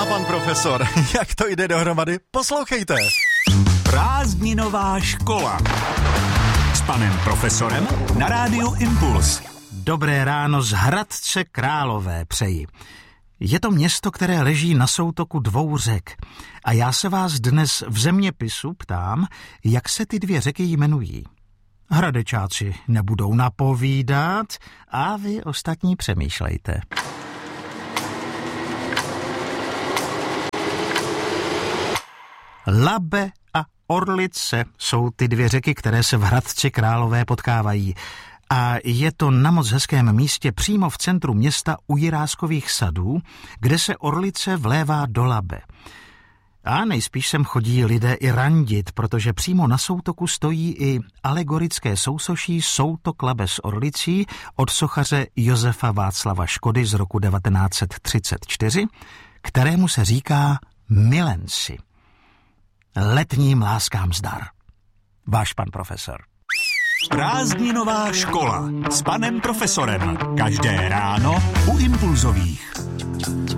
a pan profesor. Jak to jde dohromady? Poslouchejte. Prázdninová škola s panem profesorem na rádiu Impuls. Dobré ráno z Hradce Králové přeji. Je to město, které leží na soutoku dvou řek. A já se vás dnes v zeměpisu ptám, jak se ty dvě řeky jmenují. Hradečáci nebudou napovídat a vy ostatní přemýšlejte. Labe a Orlice jsou ty dvě řeky, které se v Hradci Králové potkávají. A je to na moc hezkém místě přímo v centru města u Jiráskových sadů, kde se Orlice vlévá do Labe. A nejspíš sem chodí lidé i randit, protože přímo na soutoku stojí i alegorické sousoší Soutok Labe s Orlicí od sochaře Josefa Václava Škody z roku 1934, kterému se říká Milenci. Letním láskám zdar. Váš pan profesor. Prázdninová škola s panem profesorem. Každé ráno u Impulzových.